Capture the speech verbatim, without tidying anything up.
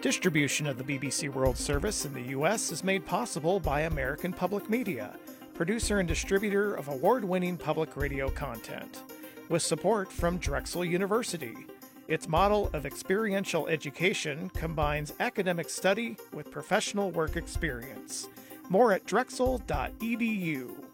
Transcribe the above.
Distribution of the B B C World Service in the U S is made possible by American Public Media, producer and distributor of award-winning public radio content, with support from Drexel University. Its model of experiential education combines academic study with professional work experience. More at drexel dot e d u.